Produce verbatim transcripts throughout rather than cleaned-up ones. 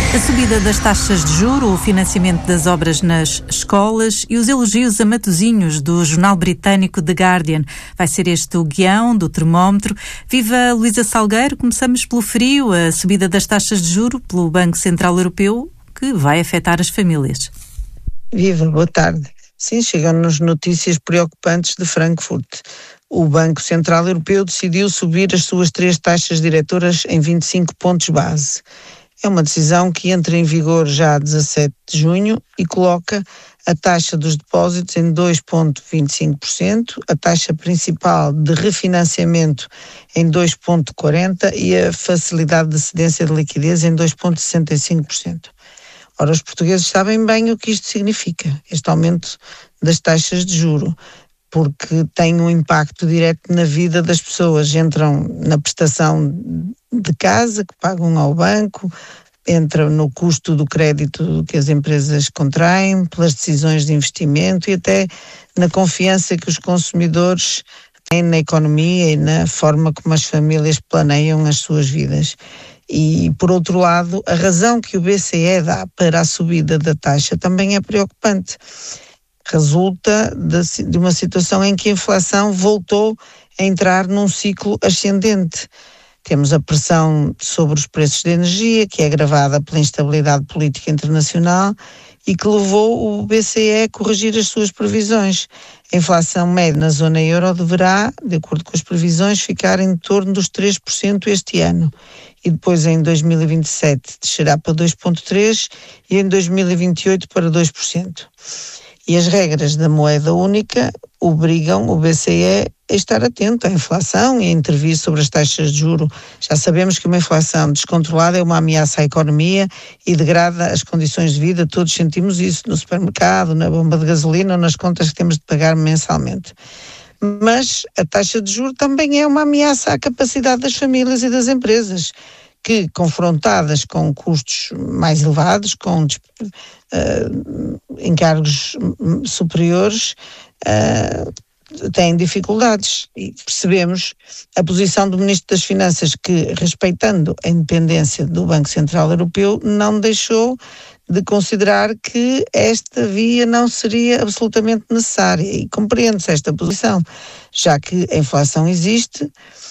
A subida das taxas de juro, o financiamento das obras nas escolas e os elogios a Matosinhos do jornal britânico The Guardian. Vai ser este o guião do termómetro. Viva Luísa Salgueiro, começamos pelo frio, a subida das taxas de juro pelo Banco Central Europeu, que vai afetar as famílias. Viva, boa tarde. Sim, chegam-nos notícias preocupantes de Frankfurt. O Banco Central Europeu decidiu subir as suas três taxas diretoras em vinte e cinco pontos base. É uma decisão que entra em vigor já a dezassete de junho e coloca a taxa dos depósitos em dois vírgula vinte e cinco por cento, a taxa principal de refinanciamento em dois vírgula quarenta por cento e a facilidade de cedência de liquidez em dois vírgula sessenta e cinco por cento. Ora, os portugueses sabem bem o que isto significa, este aumento das taxas de juro, porque tem um impacto direto na vida das pessoas. Entram na prestação de casa que pagam ao banco, entram no custo do crédito que as empresas contraem, pelas decisões de investimento e até na confiança que os consumidores têm na economia e na forma como as famílias planeiam as suas vidas. E, por outro lado, a razão que o B C E dá para a subida da taxa também é preocupante. Resulta de, de uma situação em que a inflação voltou a entrar num ciclo ascendente. Temos a pressão sobre os preços de energia, que é agravada pela instabilidade política internacional e que levou o B C E a corrigir as suas previsões. A inflação média na zona euro deverá, de acordo com as previsões, ficar em torno dos três por cento este ano. E depois em dois mil e vinte e sete descerá para dois vírgula três por cento e em dois mil e vinte e oito para dois por cento. E as regras da moeda única obrigam o B C E a estar atento à inflação e a intervir sobre as taxas de juro. Já sabemos que uma inflação descontrolada é uma ameaça à economia e degrada as condições de vida. Todos sentimos isso no supermercado, na bomba de gasolina ou nas contas que temos de pagar mensalmente. Mas a taxa de juro também é uma ameaça à capacidade das famílias e das empresas, que, confrontadas com custos mais elevados, com uh, encargos superiores, uh, têm dificuldades. E percebemos a posição do Ministro das Finanças que, respeitando a independência do Banco Central Europeu, não deixou de considerar que esta via não seria absolutamente necessária. E compreende-se esta posição, já que a inflação existe,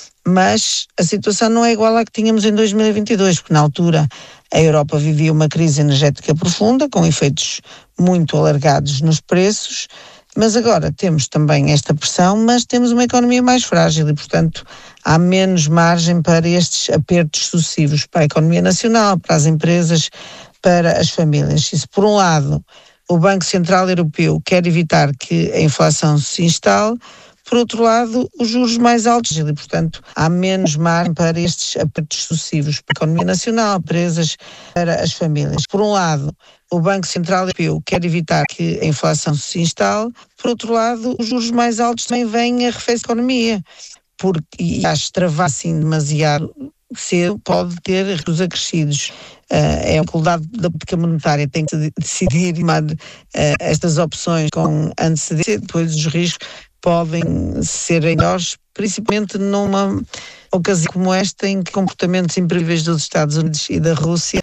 mas a situação não é igual à que tínhamos em dois mil e vinte e dois, porque na altura a Europa vivia uma crise energética profunda, com efeitos muito alargados nos preços, mas agora temos também esta pressão, mas temos uma economia mais frágil e, portanto, há menos margem para estes apertos sucessivos para a economia nacional, para as empresas, para as famílias. E se, por um lado, o Banco Central Europeu quer evitar que a inflação se instale, por outro lado, os juros mais altos e, portanto, há menos margem para estes apertos sucessivos para a economia nacional, empresas, para as famílias. Por um lado, o Banco Central Europeu quer evitar que a inflação se instale, por outro lado, os juros mais altos também vêm a arrefecer a economia, porque, e acho travar assim demasiado cedo, pode ter riscos acrescidos. Uh, é a dificuldade da política monetária, tem que decidir tomar uh, estas opções com antecedência, depois os riscos podem ser menores, principalmente numa ocasião como esta, em que comportamentos imprevisíveis dos Estados Unidos e da Rússia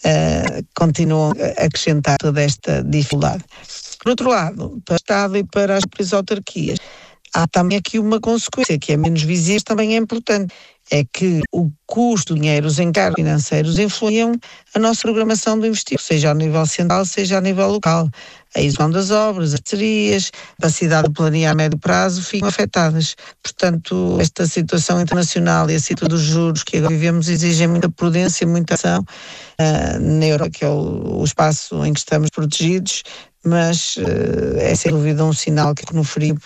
uh, continuam a acrescentar toda esta dificuldade. Por outro lado, para o Estado e para as próprias autarquias, há também aqui uma consequência que é menos visível, também é importante, é que o custo do dinheiro, os encargos financeiros influem a nossa programação do investimento, seja ao nível central, seja a nível local. A execução das obras, as parcerias, a capacidade de planear a médio prazo ficam afetadas. Portanto, esta situação internacional e a situação dos juros que agora vivemos exigem muita prudência, muita ação uh, na Europa, que é o, o espaço em que estamos protegidos, mas uh, é sem dúvida um sinal que no frio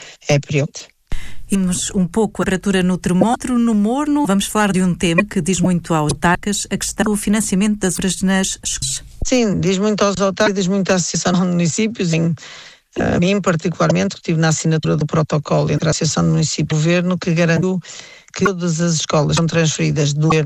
é perigoso. Vimos um pouco a temperatura no termómetro, no morno. Vamos falar de um tema que diz muito aos autarcas, a questão do financiamento das obras nas escolas. Sim, diz muito aos autarcas, diz muito à Associação de Municípios, em, a mim particularmente, que estive na assinatura do protocolo entre a Associação de Municípios e o Governo, que garantiu que todas as escolas são transferidas do governo